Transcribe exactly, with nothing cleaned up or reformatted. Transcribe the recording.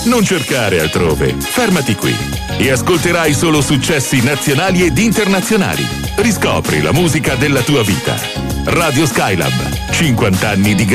Non cercare altrove, fermati qui e ascolterai solo successi nazionali ed internazionali. Riscopri la musica della tua vita. Radio Skylab, cinquanta anni di